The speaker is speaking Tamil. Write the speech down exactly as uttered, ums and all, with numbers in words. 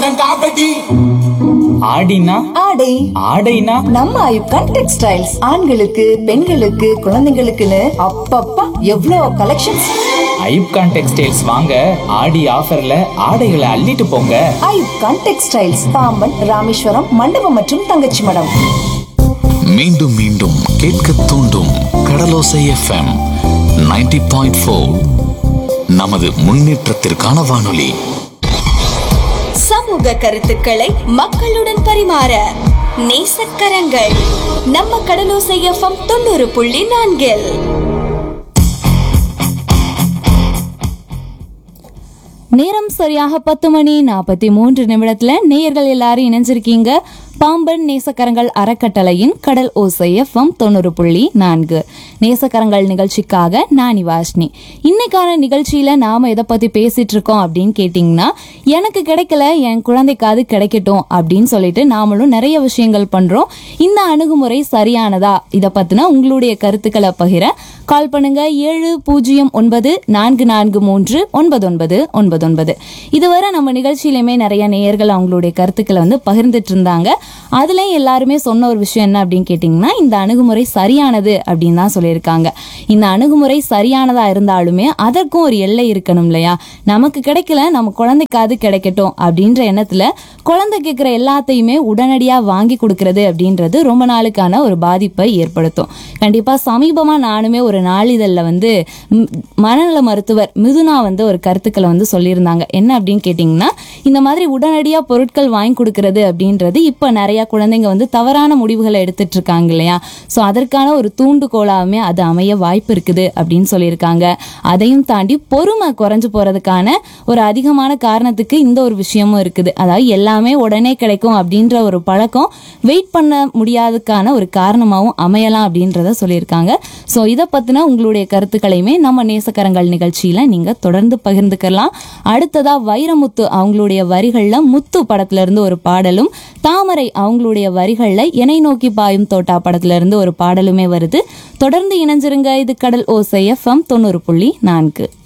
ஆடினா ஆடை ஆடைனா நம்ம ஐப்கான் டெக்ஸ்டைல்ஸ் ஆண்களுக்கு பெண்களுக்கு குழந்தைங்களுக்குன்னு அப்பப்பா எவ்வளோ கலெக்ஷன்ஸ். ஐப்கான் டெக்ஸ்டைல்ஸ் வாங்க ஆடி ஆஃபர்ல ஆடைகளை அள்ளிட்டு போங்க. ஐப்கான் டெக்ஸ்டைல்ஸ் பாம்பன் ராமேஸ்வரம் மண்டபம் மற்றும் தங்கச்சி மடம். மீண்டும் மீண்டும் கேட்க தூண்டும் கடலோசை எஃப்எம் நைன்டி பாயிண்ட் ஃபோர் நமது முன்னேற்றத்திற்கான வானொலி. சமூக கருத்துக்களை மக்களுடன் பரிமாற நேசக்கரங்கள் நம்ம கடலோசை எஃப்எம் தொண்ணூறு புள்ளி நான்கில். நேரம் சரியாக பத்து மணி நாற்பத்தி மூன்று நிமிடத்துல நேயர்கள் எல்லாரும் இணைஞ்சிருக்கீங்க பாம்பன் நேசக்கரங்கள் அறக்கட்டளையின் கடல் ஓசை எஃப்எம் தொண்ணூறு புள்ளி நான்கு நேசக்கரங்கள் நிகழ்ச்சிக்காக நான் வாஷ்னி. இன்னைக்கான நிகழ்ச்சியில நாம எதை பத்தி பேசிட்டு இருக்கோம் அப்படின்னு கேட்டீங்கன்னா, எனக்கு கிடைக்கல என் குழந்தைக்காவது கிடைக்கட்டும் அப்படின்னு சொல்லிட்டு நாமளும் நிறைய விஷயங்கள் பண்றோம். இந்த அணுகுமுறை சரியானதா? இதை பத்தின உங்களுடைய கருத்துக்களை பகிர கால் பண்ணுங்க ஏழு பூஜ்ஜியம் ஒன்பது நான்கு நான்கு மூன்று ஒன்பது ஒன்பது ஒன்பது ஒன்பது. இதுவரை நம்ம நிகழ்ச்சியிலுமே நிறைய நேயர்கள் அவங்களுடைய கருத்துக்களை வந்து பகிர்ந்துட்டு இருந்தாங்க. அதுல எல்லாருமே சொன்ன ஒரு விஷயம் என்ன அப்படின்னு கேட்டீங்கன்னா, இந்த அணுகுமுறை சரியானது அப்படின்னு தான் சொல்லியிருக்காங்க. இந்த அணுகுமுறை சரியானதா இருந்தாலுமே அதற்கும் ஒரு எல்லை இருக்கணும் இல்லையா? நமக்கு கிடைக்கல, நம்ம குழந்தைக்காவது கிடைக்கட்டும் அப்படின்ற எண்ணத்துல குழந்தை கேட்கிற எல்லாத்தையுமே உடனடியா வாங்கி கொடுக்கறது அப்படின்றது ரொம்ப நாளுக்கான ஒரு பாதிப்பை ஏற்படுத்தும். கண்டிப்பா சமீபமா நானுமே ஒரு நாளிதழ்ல வந்து மனநல மருத்துவர் மிதுனா வந்து ஒரு கருத்துக்களை வந்து சொல்லியிருந்தாங்க. என்ன அப்படின்னு கேட்டீங்கன்னா, இந்த மாதிரி உடனடியா பொருட்கள் வாங்கி கொடுக்கறது அப்படின்றது இப்ப நிறைய குழந்தைங்க வந்து தவறான முடிவுகளை எடுத்துட்டு இருக்காங்க இல்லையா? சோ அதற்கான ஒரு தூண்டுகோலாவுமே அது அமைய வாய்ப்பு இருக்குது அப்படின்னு சொல்லியிருக்காங்க. அதையும் தாண்டி பொறுமை குறைஞ்சு போறதுக்கான ஒரு அதிகமான காரணத்துக்கு இந்த ஒரு விஷயமும் இருக்குது. அதாவது எல்லாமே உடனே கிடைக்கும் அப்படின்ற ஒரு பழக்கம் வெயிட் பண்ண முடியாததுக்கான ஒரு காரணமாகவும் அமையலாம் அப்படின்றத சொல்லியிருக்காங்க. சோ இதை பத்தின உங்களுடைய கருத்துக்களையுமே நம்ம நேசக்கரங்கள் நிகழ்ச்சியில நீங்க தொடர்ந்து பகிர்ந்துக்கலாம். அடுத்ததா வைரமுத்து அவங்களுடைய வரிகள்ல முத்து படத்துல இருந்து ஒரு பாடலும், தாமரை அவங்களுடைய வரிகள்ல என்னை நோக்கி பாயும் தோட்டா படத்துல இருந்து ஒரு பாடலுமே வருது. தொடர்ந்து இணைஞ்சிருங்க. இது கடல் ஓசை எஃப்எம் தொண்ணூறு புள்ளி நான்கு.